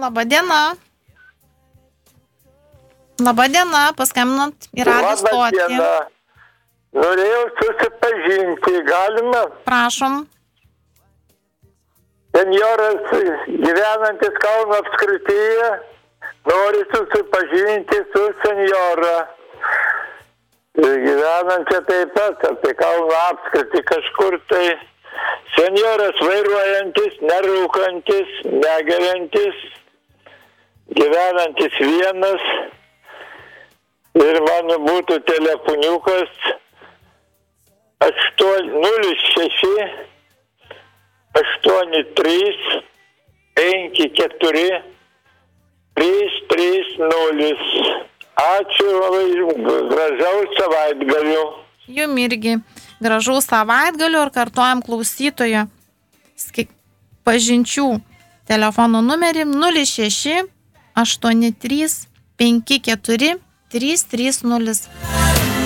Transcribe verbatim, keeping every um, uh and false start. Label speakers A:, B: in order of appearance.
A: Labą dieną. Labą dieną, paskambinot į radijo stotį.
B: Labą dieną. Norėjau susipažinti, galima?
A: Prašom.
B: Senjoras gyvenantis Kauno apskrityje nori susipažinti su senjora. Gyvenančia taip pat apie Kauno apskritį kažkur tai. Senjoras vairuojantis, nerūkantis, negeriantis, gyvenantis vienas. Ir mano būtų telefoniukas nulis šeši aštuoni trys penki keturi trys trys nulis. Ačiū labai, gražaus savaitgalių.
A: Jum irgi gražaus savaitgalių ir kartuojam klausytojo pažinčių telefono numerį nulis šeši aštuoni trys penki keturi trys trys nulis.